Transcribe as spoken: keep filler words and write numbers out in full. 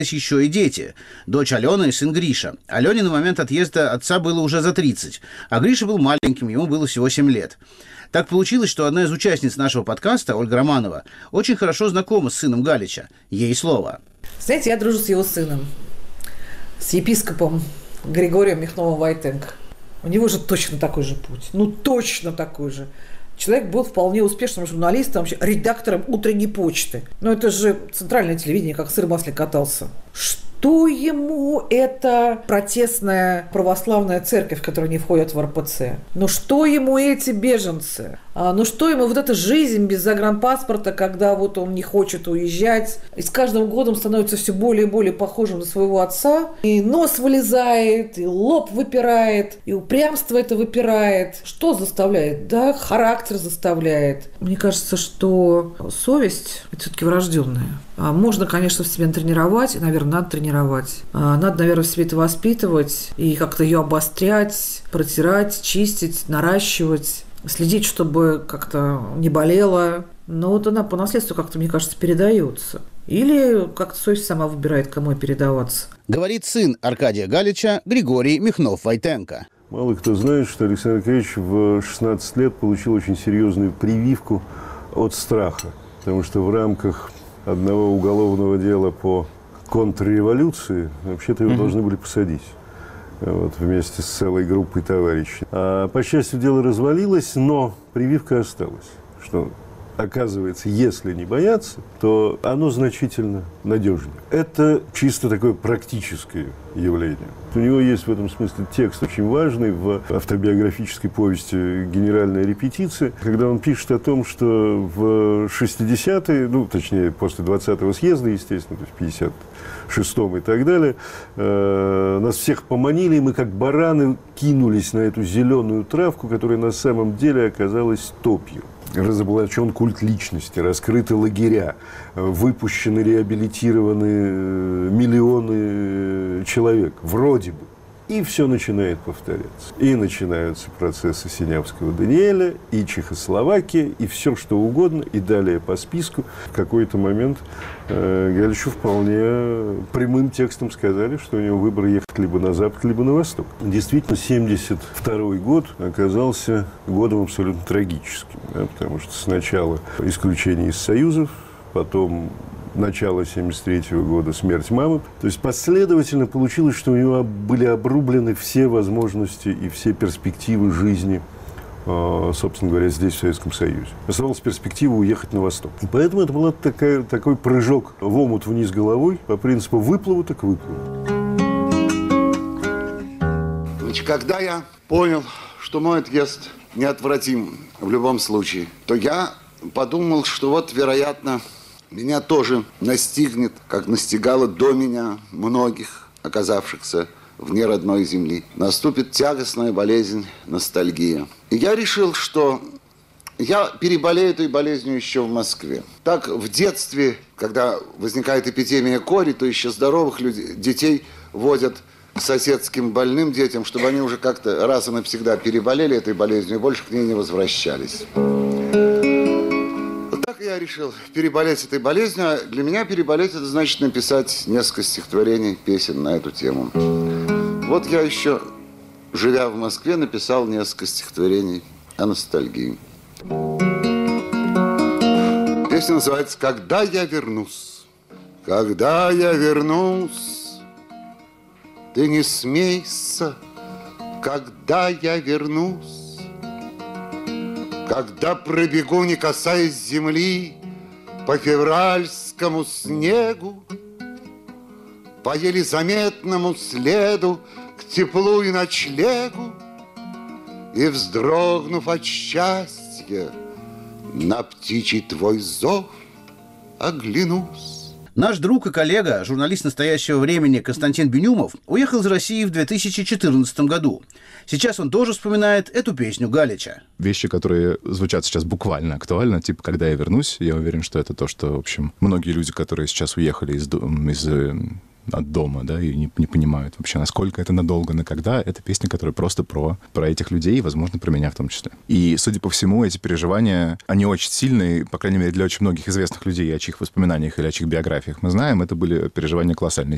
еще и дети. Дочь Алена и сын Гриша. Алене на момент отъезда отца было уже за тридцать, а Гриша был маленьким, ему было всего семь лет. Так получилось, что одна из участниц нашего подкаста, Ольга Романова, очень хорошо знакома с сыном Галича. Ей слово. Знаете, я дружу с его сыном, с епископом Григорием Михновым-Войтенко. У него же точно такой же путь. Ну, точно такой же. Человек был вполне успешным журналистом, вообще редактором «Утренней почты». Но это же центральное телевидение, как сыр в масле катался. Что ему эта протестная православная церковь, в которую они входят в эр пэ цэ? Ну что ему эти беженцы? А, ну что ему вот эта жизнь без загранпаспорта, когда вот он не хочет уезжать, и с каждым годом становится все более и более похожим на своего отца, и нос вылезает, и лоб выпирает, и упрямство это выпирает. Что заставляет? Да, характер заставляет. Мне кажется, что совесть – это все-таки врожденная. Можно, конечно, в себе тренировать, и, наверное, надо тренировать. Надо, наверное, в себе это воспитывать и как-то ее обострять, протирать, чистить, наращивать, следить, чтобы как-то не болело. Но вот она по наследству как-то, мне кажется, передается. Или как-то совесть сама выбирает, кому передаваться. Говорит сын Аркадия Галича Григорий Михнов-Войтенко. Мало кто знает, что Александр Аркадьевич в шестнадцать лет получил очень серьезную прививку от страха. Потому что в рамках одного уголовного дела по контрреволюции вообще-то его mm-hmm. должны были посадить. Вот, вместе с целой группой товарищей. А, по счастью, дело развалилось, но прививка осталась. Что, оказывается, если не бояться, то оно значительно надежнее. Это чисто такое практическое явление. У него есть в этом смысле текст очень важный в автобиографической повести «Генеральная репетиция», когда он пишет о том, что в шестидесятые, ну, точнее, после двадцатого съезда, естественно, то есть в пятьдесят шестом и так далее, э, нас всех поманили, и мы как бараны кинулись на эту зеленую травку, которая на самом деле оказалась топью. Разоблачен культ личности, раскрыты лагеря, выпущены, реабилитированы миллионы человек, вроде бы. И все начинает повторяться. И начинаются процессы Синявского Даниэля, и Чехословакия, и все что угодно, и далее по списку. В какой-то момент э, Галичу вполне прямым текстом сказали, что у него выбор ехать либо на запад, либо на восток. Действительно, семьдесят второй год оказался годом абсолютно трагическим, да, потому что сначала исключение из союзов, потом начало семьдесят третьего года смерть мамы. То есть последовательно получилось, что у него были обрублены все возможности и все перспективы жизни, собственно говоря, здесь, в Советском Союзе. Оставалась перспектива уехать на восток. И поэтому это был такая, такой прыжок в омут вниз головой по принципу выплыву, так выплыву. Значит, когда я понял, что мой отъезд неотвратим в любом случае, то я подумал, что вот, вероятно, меня тоже настигнет, как настигало до меня многих, оказавшихся вне родной земли. Наступит тягостная болезнь, ностальгия. И я решил, что я переболею этой болезнью еще в Москве. Так в детстве, когда возникает эпидемия кори, то еще здоровых людей, детей водят к соседским больным детям, чтобы они уже как-то раз и навсегда переболели этой болезнью и больше к ней не возвращались. Я решил переболеть этой болезнью, а для меня переболеть – это значит написать несколько стихотворений, песен на эту тему. Вот я еще, живя в Москве, написал несколько стихотворений о ностальгии. Песня называется «Когда я вернусь». Когда я вернусь, ты не смейся, когда я вернусь. Когда пробегу, не касаясь земли, по февральскому снегу, по еле заметному следу к теплу и ночлегу, и, вздрогнув от счастья, на птичий твой зов оглянусь. Наш друг и коллега, журналист настоящего времени Константин Бенюмов, уехал из России в две тысячи четырнадцатом году. Сейчас он тоже вспоминает эту песню Галича. Вещи, которые звучат сейчас буквально актуально, типа «Когда я вернусь», я уверен, что это то, что, в общем, многие люди, которые сейчас уехали из, из от дома, да, и не, не понимают вообще, насколько это надолго, на когда. Это песня, которая просто про, про этих людей, и, возможно, про меня в том числе. И, судя по всему, эти переживания, они очень сильные, по крайней мере, для очень многих известных людей, о чьих воспоминаниях или о чьих биографиях мы знаем, это были переживания колоссальной